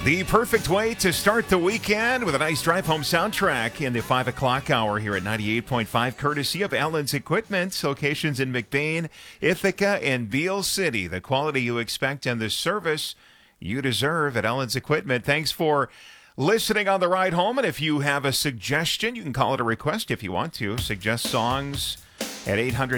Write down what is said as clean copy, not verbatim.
The perfect way to start the weekend with a nice drive home soundtrack in the 5 o'clock hour here at 98.5, courtesy of Allen's Equipment, locations in McBain, Ithaca, and Beale City. The quality you expect and the service you deserve at Allen's Equipment. Thanks for listening on the ride home. And if you have a suggestion, you can call it a request if you want to. Suggest songs at 800